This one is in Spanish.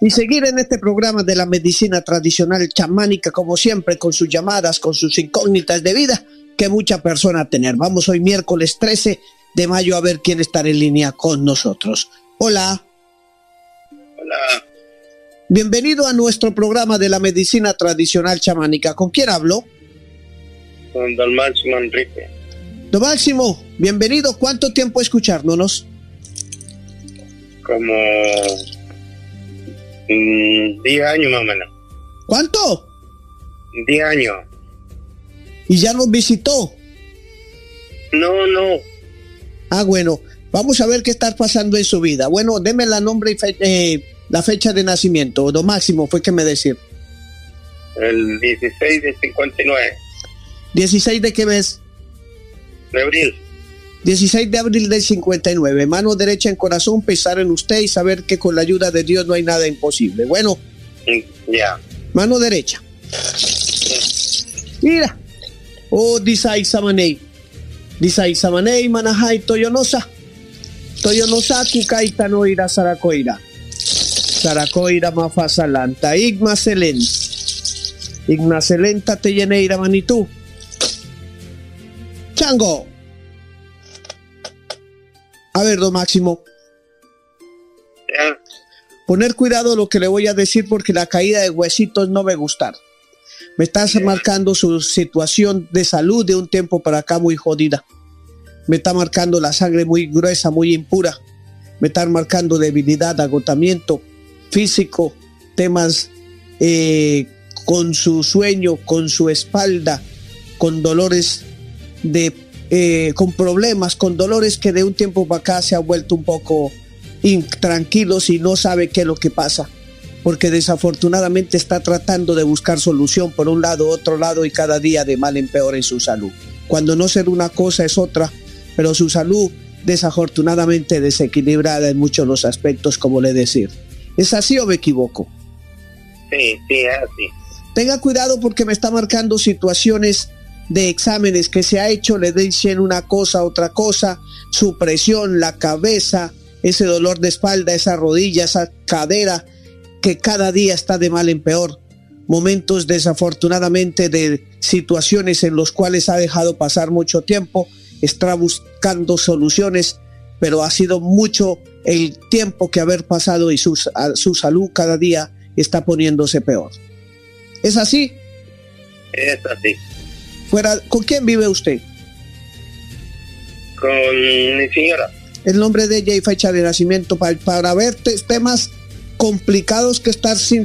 y seguir en este programa de la medicina tradicional chamánica, como siempre, con sus llamadas, con sus incógnitas de vida que mucha persona tener. Vamos hoy miércoles 13 de mayo a ver quién está en línea con nosotros. Hola. Hola. Bienvenido a nuestro programa de la medicina tradicional chamánica. ¿Con quién hablo? Con Don Máximo Enrique. Don Máximo, bienvenido. ¿Cuánto tiempo escuchándonos? Como 10 años más o menos. ¿Cuánto? 10 años. ¿Y ya nos visitó? No. Ah, bueno. Vamos a ver qué está pasando en su vida. Bueno, deme la nombre y la fecha de nacimiento. Don Máximo fue que me decir. El 16 de 59. ¿16 de qué mes? De abril. 16 de abril del 59. Mano derecha en corazón, pensar en usted y saber que con la ayuda de Dios no hay nada imposible. Bueno. Ya. Mano derecha. Mira. Oh, disai samanei. Disai samanei manahai toyonosa. Toyonosa kukaita no ira sarakoira. Sarakoira mafasalanta. Igmaselen. Ignaselenta te lleneira manitú. Chango. A ver, don Máximo. Ya. Poner cuidado lo que le voy a decir porque la caída de huesitos no me gustar. Me estás marcando su situación de salud de un tiempo para acá muy jodida. Me está marcando la sangre muy gruesa, muy impura. Me está marcando debilidad, agotamiento físico, temas con su sueño, con su espalda, con dolores con problemas, con dolores que de un tiempo para acá se ha vuelto un poco intranquilos y no sabe qué es lo que pasa, porque desafortunadamente está tratando de buscar solución por un lado, otro lado y cada día de mal en peor en su salud. Cuando no ser una cosa es otra, pero su salud desafortunadamente desequilibrada en muchos los aspectos, como le decir. ¿Es así o me equivoco? Sí, es así. Tenga cuidado porque me está marcando situaciones de exámenes que se ha hecho, le dicen una cosa, otra cosa, su presión, la cabeza, ese dolor de espalda, esa rodilla, esa cadera, que cada día está de mal en peor. Momentos desafortunadamente de situaciones en los cuales ha dejado pasar mucho tiempo, está buscando soluciones, pero ha sido mucho el tiempo que haber pasado y su salud cada día está poniéndose peor. ¿Es así? Es así. ¿Con quién vive usted? Con mi señora. El nombre de ella y fecha de nacimiento para ver temas complicados que estar sin